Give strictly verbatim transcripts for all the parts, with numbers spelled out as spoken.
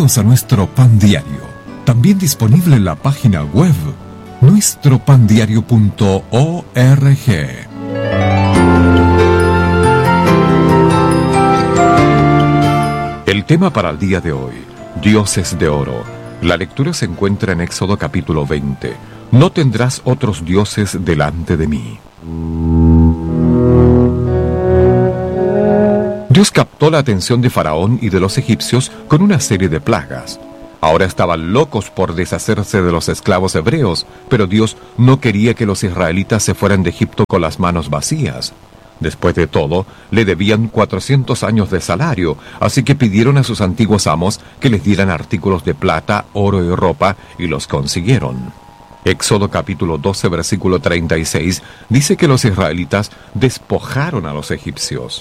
Bienvenidos a nuestro Pan Diario, también disponible en la página web nuestro pan diario punto org. El tema para el día de hoy, dioses de oro. La lectura se encuentra en Éxodo capítulo veinte. No tendrás otros dioses delante de mí. Dios captó la atención de Faraón y de los egipcios con una serie de plagas. Ahora estaban locos por deshacerse de los esclavos hebreos, pero Dios no quería que los israelitas se fueran de Egipto con las manos vacías. Después de todo, le debían cuatrocientos años de salario, así que pidieron a sus antiguos amos que les dieran artículos de plata, oro y ropa, y los consiguieron. Éxodo capítulo doce, versículo treinta y seis, dice que los israelitas despojaron a los egipcios.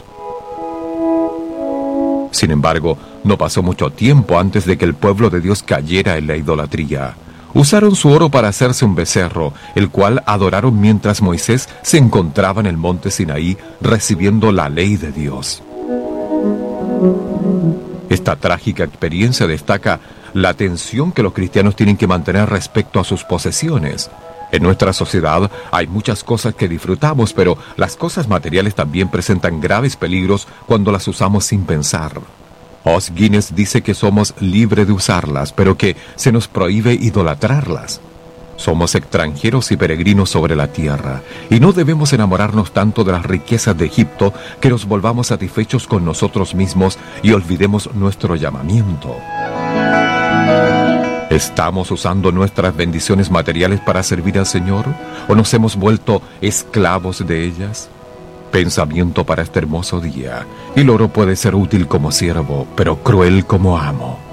Sin embargo, no pasó mucho tiempo antes de que el pueblo de Dios cayera en la idolatría. Usaron su oro para hacerse un becerro, el cual adoraron mientras Moisés se encontraba en el monte Sinaí recibiendo la ley de Dios. Esta trágica experiencia destaca la atención que los cristianos tienen que mantener respecto a sus posesiones. En nuestra sociedad hay muchas cosas que disfrutamos, pero las cosas materiales también presentan graves peligros cuando las usamos sin pensar. Os Guinness dice que somos libres de usarlas, pero que se nos prohíbe idolatrarlas. Somos extranjeros y peregrinos sobre la tierra, y no debemos enamorarnos tanto de las riquezas de Egipto que nos volvamos satisfechos con nosotros mismos y olvidemos nuestro llamamiento. ¿Estamos usando nuestras bendiciones materiales para servir al Señor? ¿O nos hemos vuelto esclavos de ellas? Pensamiento para este hermoso día. El oro puede ser útil como siervo, pero cruel como amo.